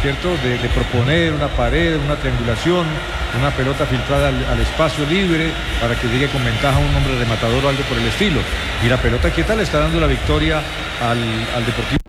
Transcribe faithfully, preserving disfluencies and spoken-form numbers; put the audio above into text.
¿cierto? De, de proponer una pared, una triangulación, una pelota filtrada al, al espacio libre para que llegue con ventaja un hombre rematador o algo por el estilo. Y la pelota quieta le está dando la victoria al, al Deportivo.